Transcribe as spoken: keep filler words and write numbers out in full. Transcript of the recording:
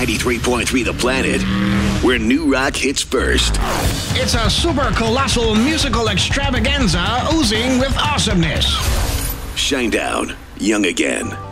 ninety-three point three The Planet, where new rock hits first. It's a super colossal musical extravaganza oozing with awesomeness. Shinedown, Young Again.